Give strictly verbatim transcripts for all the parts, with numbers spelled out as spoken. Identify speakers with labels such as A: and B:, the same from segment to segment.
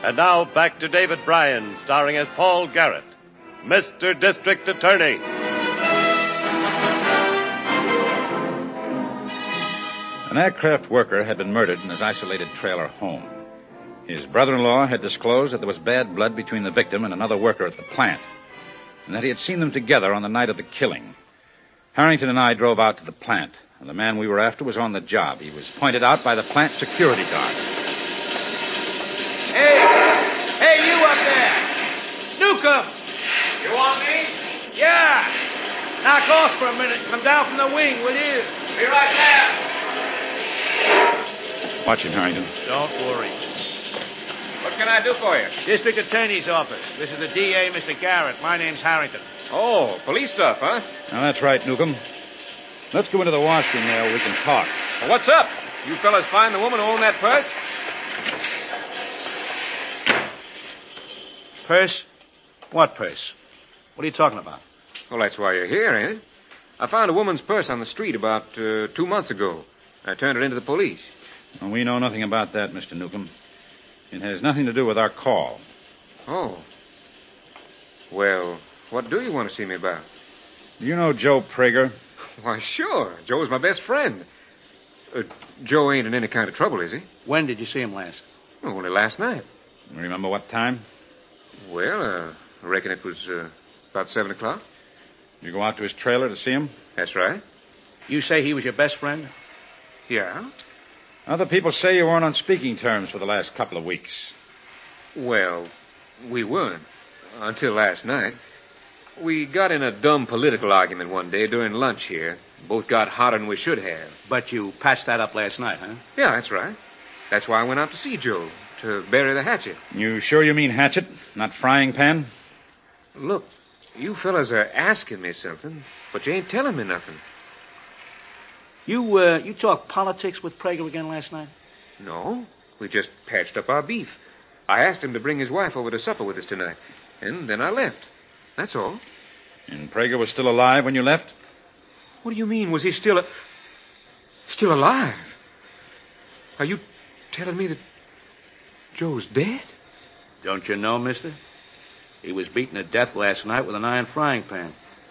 A: And now back to David Bryan, starring as Paul Garrett, Mister District Attorney.
B: An aircraft worker had been murdered in his isolated trailer home. His brother-in-law had disclosed that there was bad blood between the victim and another worker at the plant, and that he had seen them together on the night of the killing. Harrington and I drove out to the plant, and the man we were after was on the job. He was pointed out by the plant security guard.
C: Hey! Hey, you up there! Newcomb!
D: You want me?
C: Yeah! Knock off for a minute and come down from the wing, will you?
D: Be right there.
B: Watch him, Harrington.
C: Don't worry.
D: What can I do for you?
C: District Attorney's office. This is the D A, Mister Garrett. My name's Harrington.
D: Oh, police stuff, huh?
B: Now, that's right, Newcomb. Let's go into the washroom there where we can talk.
D: Well, what's up? You fellas find the woman who owned that purse?
C: Purse? What purse? What are you talking about?
D: Well, that's why you're here, ain't it? I found a woman's purse on the street about uh, two months ago. I turned it into the police.
B: Well, we know nothing about that, Mister Newcomb. It has nothing to do with our call.
D: Oh. Well, what do you want to see me about?
B: Do you know Joe Prager?
D: Why, sure. Joe's my best friend. Uh, Joe ain't in any kind of trouble, is he?
C: When did you see him last?
D: Oh, only last night.
B: Remember what time?
D: Well, uh, I reckon it was uh, about seven o'clock.
B: You go out to his trailer to see him?
D: That's right.
C: You say he was your best friend?
D: Yeah.
B: Other people say you weren't on speaking terms for the last couple of weeks.
D: Well, we weren't. Until last night. We got in a dumb political argument one day during lunch here. Both got hotter than we should have.
C: But you patched that up last night, huh?
D: Yeah, that's right. That's why I went out to see Joe, to bury the hatchet.
B: You sure you mean hatchet, not frying pan?
D: Look, you fellas are asking me something, but you ain't telling me nothing.
C: You, uh, you talked politics with Prager again last night?
D: No, we just patched up our beef. I asked him to bring his wife over to supper with us tonight, and then I left. That's all.
B: And Prager was still alive when you left?
D: What do you mean? Was he still a... still alive? Are you telling me that Joe's dead?
C: Don't you know, mister? He was beaten to death last night with an iron frying pan.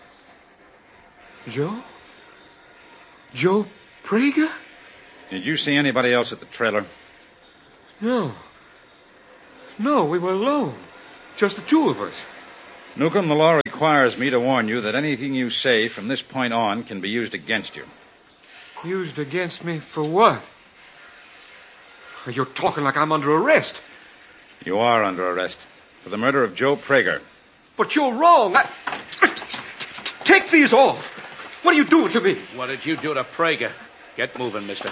D: Joe? Joe Prager?
B: Did you see anybody else at the trailer?
D: No. No, we were alone. Just the two of us.
B: Newcomb, the law requires me to warn you that anything you say from this point on can be used against you.
D: Used against me for what? You're talking like I'm under arrest.
B: You are under arrest for the murder of Joe Prager.
D: But you're wrong. I... Take these off. What are you doing to me?
C: What did you do to Prager? Get moving, mister.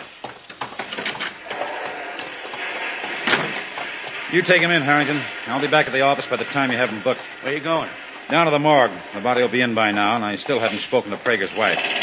B: You take him in, Harrington. I'll be back at the office by the time you have him booked.
C: Where you going?
B: Down to the morgue. The body will be in by now, and I still haven't spoken to Prager's wife.